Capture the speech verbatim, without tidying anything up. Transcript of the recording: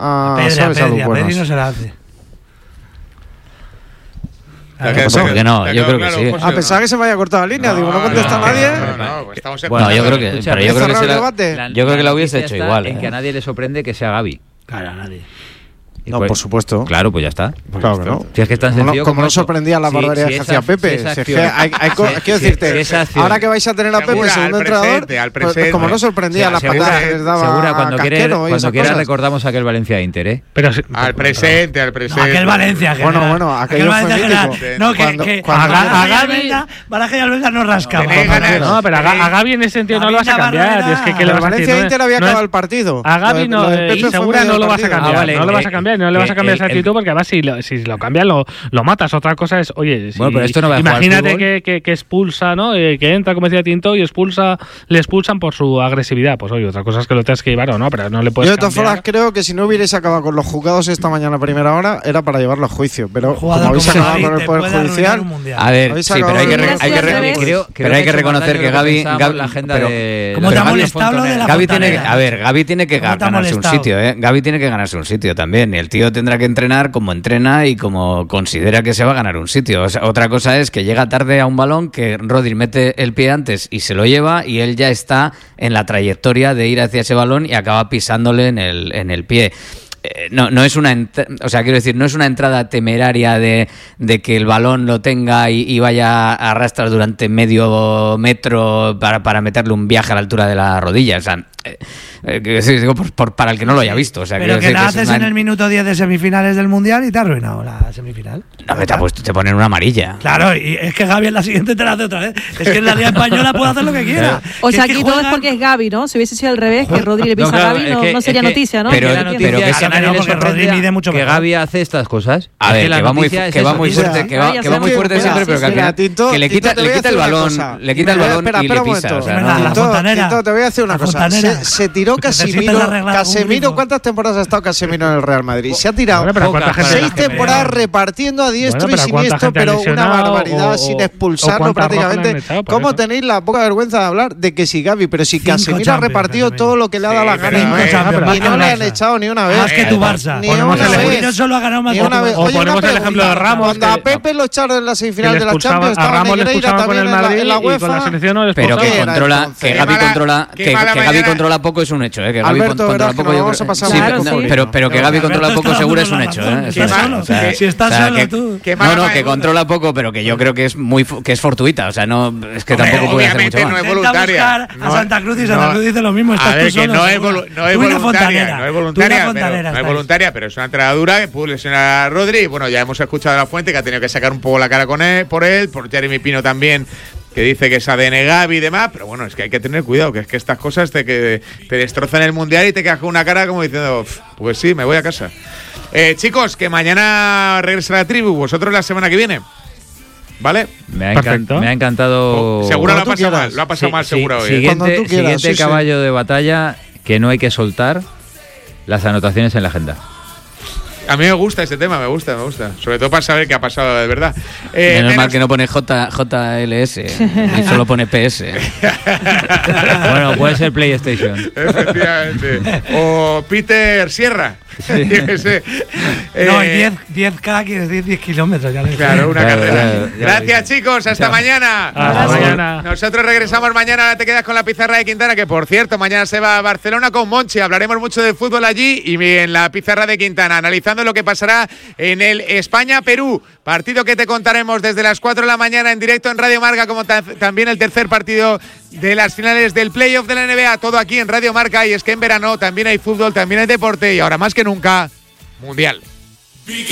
a, Pedri, ¿sabes? a a los Pedri, a buenos. Pedri no se la hace. ¿Por qué no? Yo creo que sí. A pesar que se me haya cortado la línea, No, digo, no contesta no, nadie. No, no, no, estamos en Bueno, yo creo que, Escucha, pero yo creo que, se cerrar el la, debate. yo creo que la hubiese hecho noticia igual. está En ¿eh? que a nadie le sorprende que sea Gavi. Claro, a nadie. Y No, pues- por supuesto. Claro, pues ya está. Claro que no. Si es que es tan Como no, sencillo como no eso. sorprendía la Si- barbaridad si que esa- hacía Pepe. si esa Si es que acción- hay- hay co- si- quiero si- decirte, si esa acción- ahora que vais a tener a Pepe, Segura, segundo al entrenador, presente, al pues, presente. como no sorprendía Sí, las segura, patadas que les daba segura, cuando quiere, Casquero y cuando esas quiera cosas. recordamos aquel Valencia Inter, ¿eh? Pero sí, Al presente, al No, presente. aquel Valencia. que Bueno, era- bueno, aquello fue Valencia que era- mítico. No, que, Cuando- que cuando- a Ga- a a Gavi- Albenga, Baraja y Albenga no rascaba. Tenés ganas. no, pero a, Ga- a Gavi en ese sentido no lo vas a David cambiar. Navarro Es que, ¿qué le Pero vas a decir? Valencia No es- Inter había no es- acabado el partido. A Gavi Lo de- no, lo de eh, Pepe fue segura medio no lo vas a partido. cambiar. Ah, vale, no lo vas a eh, cambiar, no le vas a eh, cambiar esa el- actitud porque además si lo, si lo cambias lo, lo matas. Otra cosa es, oye, si, Bueno, pero esto no va a jugar al imagínate fútbol. que, que, que expulsa, ¿no? Eh, que entra, como decía Tinto, y expulsa, le expulsan por su agresividad. Pues oye, otra cosa es que lo tengas que llevar o no, pero no le puedes Yo de todas cambiar. formas creo que si no hubierais acabado con los juzgados esta mañana a primera hora era para llevarlo a juicio. Pero como Jugador habéis como acabado Gavi con el te Poder puede arruinar Judicial, un mundial. A ver, Habéis sí, pero acabado hay que, de- re- hay que, Hubiera sido re- al creo, revés. pero hay que reconocer que Gavi, Gavi la agenda pero- de ¿Cómo de te ha Gavi molestado lo de la Gavi tiene que, fontanera? a ver, Gavi tiene que ¿Cómo te ha ganarse un molestado? sitio, ¿eh? Gavi tiene que ganarse un sitio también. Y el tío tendrá que entrenar como entrena y como considera que se va a ganar un sitio. O sea, otra cosa es que llega tarde a un balón, que Rodri mete el pie antes y se lo lleva, y él ya está en la trayectoria de ir hacia ese balón y acaba pisándole en el, en el pie. Eh, No, no es una, ent- o sea, quiero decir, no es una entrada temeraria de, de que el balón lo tenga y, y vaya a arrastrar durante medio metro para, para meterle un viaje a la altura de la rodilla. O sea, eh, eh, quiero decir, digo, por, por- para el que no lo haya visto. O sea, Pero quiero que decir la es haces una- en el minuto diez de semifinales del Mundial y te ha arruinado la semifinal. No, te, ha puesto- te ponen una amarilla. Claro, y es que Gavi en la siguiente te la hace otra vez. Es que en la Liga Española puede hacer lo que quiera. O Que sea, es que aquí todo es juegan- porque es Gavi, ¿no? Si hubiese sido al revés, que Rodri le pisa No, claro, a Gavi, es no, que- no sería es que- noticia, ¿no? pero- Sería pero noticia. que Claro, esa- no, porque sorprende Rodri mide mucho que mejor. Gavi hace estas cosas. A Es ver, la que va muy, noticia es que va eso, muy tío. fuerte, que va, Vaya, que va muy sí, fuerte sí, siempre, sí, pero que al sí. final Tinto, que le Tinto, quita, te le voy a quita el decir una balón, cosa. le quita el Mira, balón espera, y espera le un pisa. momento. O sea, Es no- verdad, la Tinto, fontanera. Tinto, te voy a decir una La cosa. fontanera. Se, se tiró Necesitas Casemiro. arreglar algún Casemiro, grifo. ¿cuántas temporadas ha estado Casemiro en el Real Madrid? Se ha tirado Bueno, pero Pocas ¿cuánta gente- para seis las que temporadas me- repartiendo a diestro Bueno, y pero ¿cuánta siniestro, gente ha pero una lesionado barbaridad o- sin o expulsarlo cuántas rojas le han prácticamente. echado por ¿Cómo eso? tenéis la poca vergüenza de hablar de que si Gavi, pero si Cinco Casemiro ha Champions, repartido Casemiro. todo lo que le ha dado Sí, la pero gana? no, ¿eh? Champions, más Y que no el le han Barça. echado ni una vez. Más que tu Barça. Ni Ponemos una el vez. ejemplo. Mourinho solo ha ganado más Ni que una tu vez. O Oye, ponemos una el ejemplo de pregunta. Ramos, Cuando que- a Pepe lo echaron en la que semifinal le de la expulsaban, Champions, a estaba Ramos le Negreira expulsaban con también el en la, Madrid en la y con la UEFA. selección no le Pero que ¿Qué era controla, entonces? que Qué Gavi mala- controla, qué que, mala que Gavi mañana. controla poco es un hecho, ¿eh? Que Gavi Alberto, con- controla verás que poco. nos yo vamos creo- a pasar sí, Claro, no, sí. pero, pero que Gavi Alberto controla está poco dando seguro es la un razón. hecho, ¿eh? Qué Eso es, malo. o sea, Si estás o sea, solo que- tú. Qué No, mala no, ma- que controla poco, pero que yo creo que es muy fu- que es fortuita, o sea, no es que Hombre, tampoco puede hacer obviamente mucho no más. es Intenta voluntaria. buscar a No, Santa Cruz y Santa no. Cruz dice lo mismo. Estás A ver, tú que solo, no es, seguro. volu- no es Tú y la voluntaria, fontanera. no es Tú y la voluntaria, pero, fontanera no es estáis. voluntaria, pero es una entrada dura que pudo lesionar a Rodri. Y bueno, ya hemos escuchado a La Fuente que ha tenido que sacar un poco la cara con él, por él, por Jeremy Pino también, que dice que es A D N Gavi y demás, pero bueno, es que hay que tener cuidado, que es que estas cosas te, que te destrozan el Mundial y te quedas con una cara como diciendo, pues sí, me voy a casa. Eh, chicos, que mañana regresa la tribu, vosotros la semana que viene, ¿vale? Me ha, Perfecto. encan- me ha encantado. Seguro lo ha tú pasado quieras. mal, lo ha pasado Sí, mal sí, seguro hoy. ¿eh? Siguiente, Cuando tú quieras, siguiente sí, sí. caballo de batalla que no hay que soltar, las anotaciones en la agenda. A mí me gusta este tema, me gusta, me gusta. Sobre todo para saber qué ha pasado de verdad. Eh, Menos mal menos- que no pone J, J L S y solo pone P S. Bueno, puede ser PlayStation. Efectivamente. O Peter Sierra. Yo qué sé. No, y Eh, diez, diez K quiere decir diez kilómetros. Ya le Claro, una Claro, carrera. ya- ya- Gracias, chicos. Hasta Chao. mañana. Hasta mañana. Nosotros regresamos mañana. Ahora te quedas con la pizarra de Quintana, que por cierto, mañana se va a Barcelona con Monchi. Hablaremos mucho de fútbol allí y en la pizarra de Quintana, analizando lo que pasará en el España-Perú. Partido que te contaremos desde las cuatro de la mañana en directo en Radio Marca, como ta- también el tercer partido de las finales del playoff de la N B A. Todo aquí en Radio Marca. Y es que en verano también hay fútbol, también hay deporte y ahora más que nunca, Mundial.